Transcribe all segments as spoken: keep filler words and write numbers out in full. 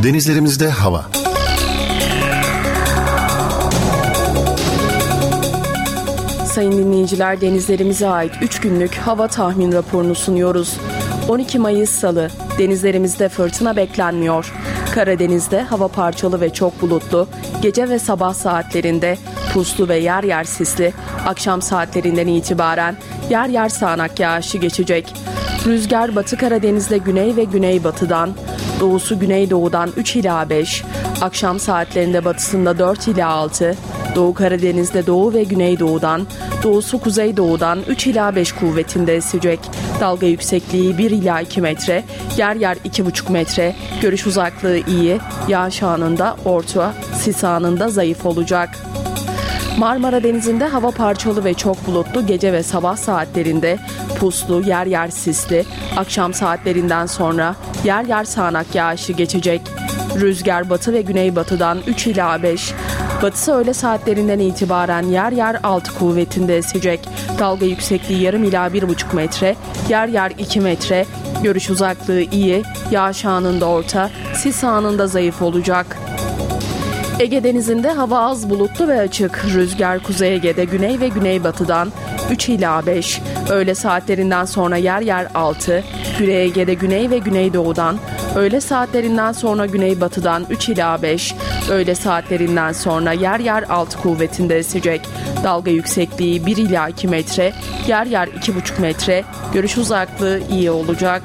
Denizlerimizde hava. Sayın dinleyiciler, denizlerimize ait üç günlük hava tahmin raporunu sunuyoruz. on iki Mayıs Salı, denizlerimizde fırtına beklenmiyor. Karadeniz'de hava parçalı ve çok bulutlu, gece ve sabah saatlerinde puslu ve yer yer sisli, akşam saatlerinden itibaren yer yer sağanak yağışı geçecek. Rüzgar Batı Karadeniz'de güney ve güneybatıdan, doğusu güneydoğudan üç ila beş, akşam saatlerinde batısında dört ila altı, Doğu Karadeniz'de doğu ve güneydoğudan, doğusu kuzeydoğudan üç ila beş kuvvetinde esecek. Dalga yüksekliği bir ila iki metre, yer yer iki buçuk metre, görüş uzaklığı iyi, yağış anında orta, sis anında zayıf olacak. Marmara Denizi'nde hava parçalı ve çok bulutlu, gece ve sabah saatlerinde puslu, yer yer sisli, akşam saatlerinden sonra yer yer sağanak yağışı geçecek. Rüzgar batı ve güneybatıdan üç ila beş, batısı öğle saatlerinden itibaren yer yer altı kuvvetinde esecek. Dalga yüksekliği yarım ila bir buçuk metre, yer yer iki metre, görüş uzaklığı iyi, yağış anında orta, sis anında zayıf olacak. Ege Denizi'nde hava az bulutlu ve açık. Rüzgar Kuzey Ege'de güney ve güneybatıdan üç ila beş, öğle saatlerinden sonra yer yer altı, Güney Ege'de güney ve güneydoğudan, öğle saatlerinden sonra güneybatıdan üç ila beş, öğle saatlerinden sonra yer yer altı kuvvetinde esecek. Dalga yüksekliği bir ila iki metre, yer yer iki buçuk metre, görüş uzaklığı iyi olacak.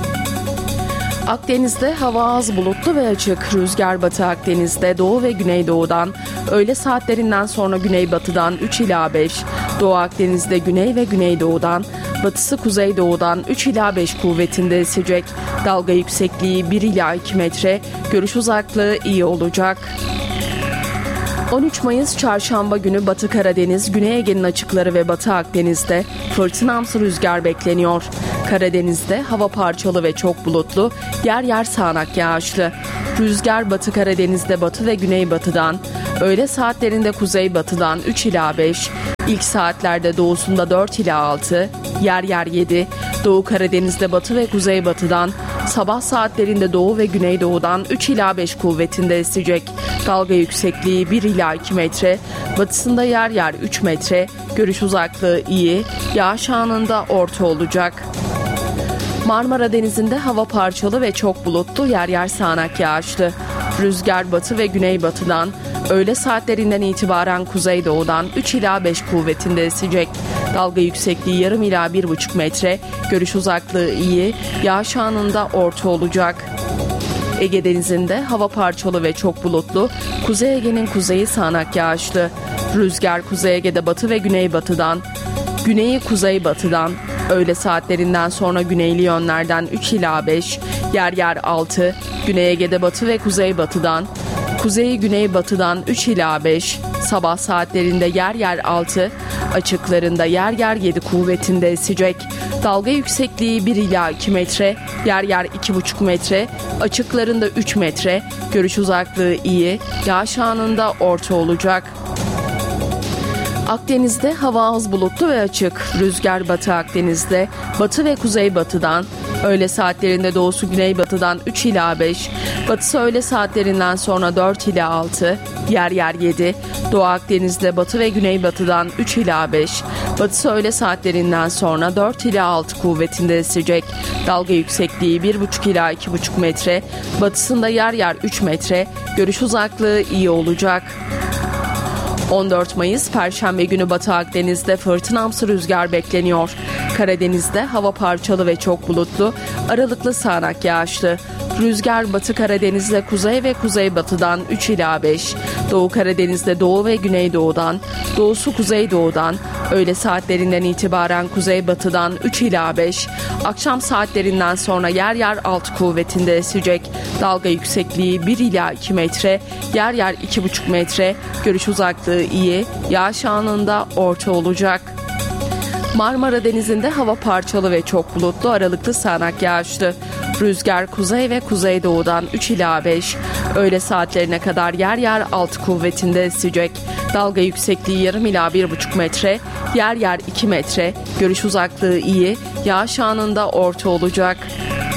Akdeniz'de hava az bulutlu ve açık. Rüzgar Batı Akdeniz'de doğu ve güneydoğudan, öğle saatlerinden sonra güneybatıdan üç ila beş, Doğu Akdeniz'de güney ve güneydoğudan, batısı kuzeydoğudan üç ila beş kuvvetinde esecek. Dalga yüksekliği bir ila iki metre, görüş uzaklığı iyi olacak. on üç Mayıs Çarşamba günü Batı Karadeniz, Güney Ege'nin açıkları ve Batı Akdeniz'de fırtınamsı rüzgar bekleniyor. Karadeniz'de hava parçalı ve çok bulutlu, yer yer sağanak yağışlı. Rüzgar Batı Karadeniz'de batı ve güneybatıdan, öğle saatlerinde kuzeybatıdan üç ila beş, ilk saatlerde doğusunda dört ila altı, yer yer yedi, Doğu Karadeniz'de batı ve kuzeybatıdan, sabah saatlerinde doğu ve güneydoğudan üç ila beş kuvvetinde esecek. Dalga yüksekliği bir ila iki metre, batısında yer yer üç metre, görüş uzaklığı iyi, yağış anında orta olacak. Marmara Denizi'nde hava parçalı ve çok bulutlu, yer yer sağanak yağışlı. Rüzgar batı ve güneybatıdan, öğle saatlerinden itibaren kuzeydoğudan üç ila beş kuvvetinde esecek. Dalga yüksekliği yarım ila bir buçuk metre, görüş uzaklığı iyi, yağış anında orta olacak. Ege Denizi'nde hava parçalı ve çok bulutlu, Kuzey Ege'nin kuzeyi sağanak yağışlı. Rüzgar Kuzey Ege'de batı ve güneybatıdan, güneyi kuzeybatıdan, öğle saatlerinden sonra güneyli yönlerden üç ila beş, yer yer altı, Güney Ege'de batı ve kuzeybatıdan, kuzeyi güneybatıdan üç ila beş, sabah saatlerinde yer yer altı, açıklarında yer yer yedi kuvvetinde esecek. Dalga yüksekliği bir ila iki metre, yer yer iki buçuk metre, açıklarında üç metre, görüş uzaklığı iyi, yağış anında orta olacak. Akdeniz'de hava az bulutlu ve açık. Rüzgar Batı Akdeniz'de batı ve kuzeybatıdan, öğle saatlerinde doğusu güneybatıdan üç ila beş, batısı öğle saatlerinden sonra dört ila altı, yer yer yedi, Doğu Akdeniz'de batı ve güneybatıdan üç ila beş, batısı öğle saatlerinden sonra dört ila altı kuvvetinde esecek. Dalga yüksekliği bir buçuk ila iki buçuk metre, batısında yer yer üç metre, görüş uzaklığı iyi olacak. on dört Mayıs Perşembe günü Batı Akdeniz'de fırtınamsı rüzgar bekleniyor. Karadeniz'de hava parçalı ve çok bulutlu, aralıklı sağanak yağışlı. Rüzgar Batı Karadeniz'de kuzey ve kuzeybatıdan üç ila beş, Doğu Karadeniz'de doğu ve güneydoğudan, doğusu kuzeydoğudan, öğle saatlerinden itibaren kuzeybatıdan üç ila beş, akşam saatlerinden sonra yer yer altı kuvvetinde esecek. Dalga yüksekliği bir ila iki metre, yer yer iki buçuk metre, görüş uzaklığı iyi, yağış anında orta olacak. Marmara Denizi'nde hava parçalı ve çok bulutlu, aralıklı sağanak yağışlı. Rüzgar kuzey ve kuzeydoğudan üç ila beş, öğle saatlerine kadar yer yer altı kuvvetinde esecek. Dalga yüksekliği yarım ila bir buçuk metre, yer yer iki metre, görüş uzaklığı iyi, yağış anında orta olacak.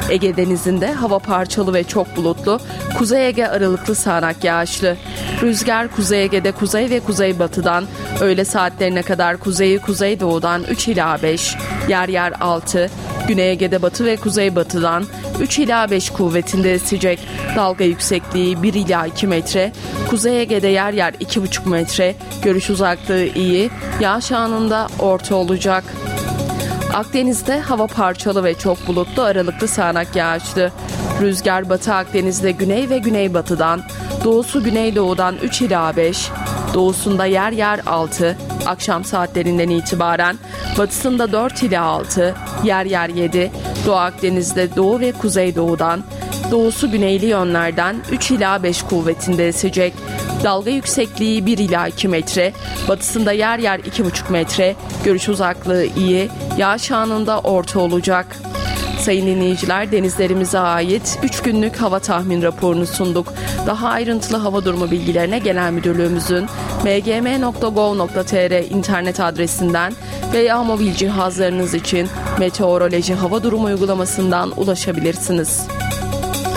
Ege Denizi'nde hava parçalı ve çok bulutlu, Kuzey Ege aralıklı sağanak yağışlı. Rüzgar Kuzey Ege'de kuzey ve kuzeybatıdan, öğle saatlerine kadar kuzeyi kuzeydoğudan üç ila beş, yer yer altı, Güney Ege'de batı ve kuzeybatıdan üç ila beş kuvvetinde esecek. Dalga yüksekliği bir ila iki metre, Kuzey Ege'de yer yer iki buçuk metre, görüş uzaklığı iyi, yağış anında orta olacak. Akdeniz'de hava parçalı ve çok bulutlu, aralıklı sağanak yağışlı. Rüzgar Batı Akdeniz'de güney ve güneybatıdan, doğusu güneydoğudan üç ila beş, doğusunda yer yer altı, akşam saatlerinden itibaren batısında dört ila altı, yer yer yedi, Doğu Akdeniz'de doğu ve kuzeydoğudan, doğusu güneyli yönlerden üç ila beş kuvvetinde esecek. Dalga yüksekliği bir ila iki metre, batısında yer yer iki buçuk metre, görüş uzaklığı iyi, yağış anında orta olacak. Sayın dinleyiciler, denizlerimize ait üç günlük hava tahmin raporunu sunduk. Daha ayrıntılı hava durumu bilgilerine Genel Müdürlüğümüzün m g m nokta gov nokta t r internet adresinden veya mobil cihazlarınız için Meteoroloji Hava Durumu uygulamasından ulaşabilirsiniz.